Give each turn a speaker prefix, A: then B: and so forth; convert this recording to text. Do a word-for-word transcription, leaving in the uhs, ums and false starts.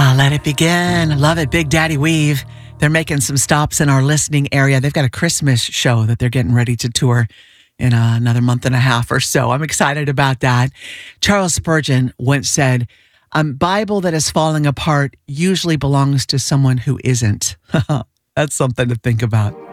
A: Ah, let it begin. Love it. Big Daddy Weave. They're making some stops in our listening area. They've got a Christmas show that they're getting ready to tour in uh, another month and a half or so. I'm excited about that. Charles Spurgeon once said, a Bible that is falling apart usually belongs to someone who isn't. That's something to think about.